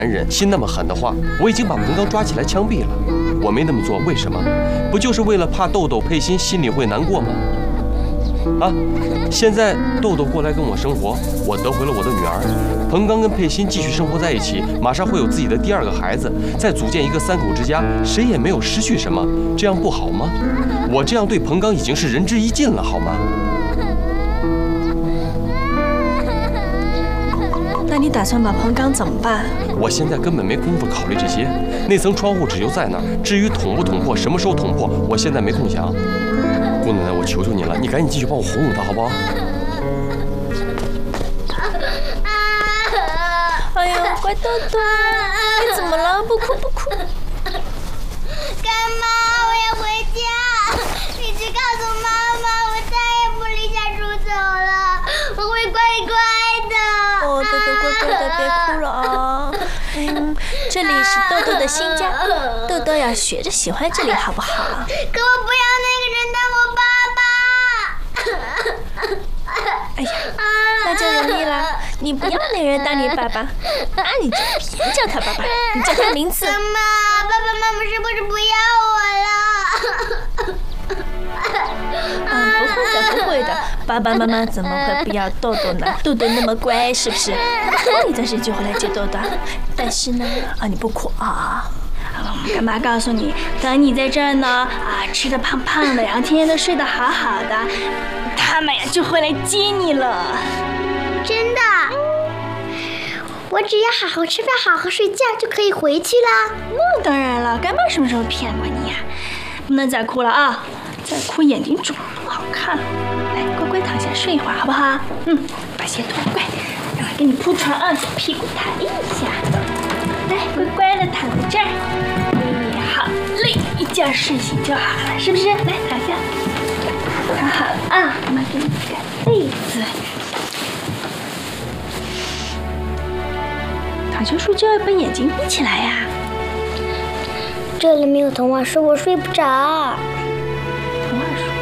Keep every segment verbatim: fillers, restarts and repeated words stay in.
男人心那么狠的话，我已经把彭刚抓起来枪毙了。我没那么做，为什么？不就是为了怕豆豆、佩欣心里会难过吗？啊！现在豆豆过来跟我生活，我得回了我的女儿。彭刚跟佩欣继续生活在一起，马上会有自己的第二个孩子，再组建一个三口之家，谁也没有失去什么，这样不好吗？我这样对彭刚已经是仁至义尽了，好吗？ 那你打算把彭刚怎么办？ 我现在根本没工夫考虑这些。那层窗户纸就在那儿，至于捅不捅破，什么时候捅破，我现在没空想。姑奶奶，我求求你了，你赶紧进去帮我哄哄他，好不好？ 哎呦，乖豆豆，你怎么了？不哭不哭。 干妈，我要回家！你去告诉妈妈，我再也不离家出走了，我会乖乖的。 哦，豆豆乖乖的，别哭了啊。嗯，这里是豆豆的新家，豆豆要学着喜欢这里，好不好？ 可我不要那个人当我爸爸。 哎呀，那就容易了。你不要那个人当你爸爸，那你就别叫他爸爸，你叫他名字。 妈妈，爸爸妈妈是不是不要我了？ 嗯，不会的，不会的，爸爸妈妈怎么会不要豆豆呢？豆豆那么乖，是不是？你暂时就回来接豆豆，但是呢，啊，你不哭啊。干妈告诉你，等你在这儿呢，啊，吃得胖胖的，然后天天都睡得好好的，他们呀就会来接你了。 真的？我只要好好吃饭，好好睡觉就可以回去啦。 那当然了，干妈什么时候骗过你呀？不能再哭了啊！再哭眼睛肿了，不好看。来，乖乖躺下睡一会儿，好不好？嗯，把鞋脱了，乖，让我给你铺床啊，屁股抬一下。来，乖乖的躺在这儿。你好累，一觉睡醒就好了，是不是？来，躺下，躺好了啊，妈妈给你盖被子。躺下睡觉要把眼睛闭起来呀。 这里没有童话书，我睡不着。 童话书。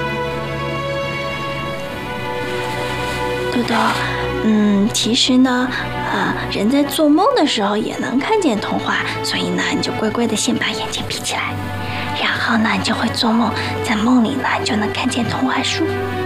豆豆，嗯，其实呢，啊，人在做梦的时候也能看见童话，所以呢，你就乖乖的先把眼睛闭起来，然后呢，你就会做梦，在梦里呢，你就能看见童话书。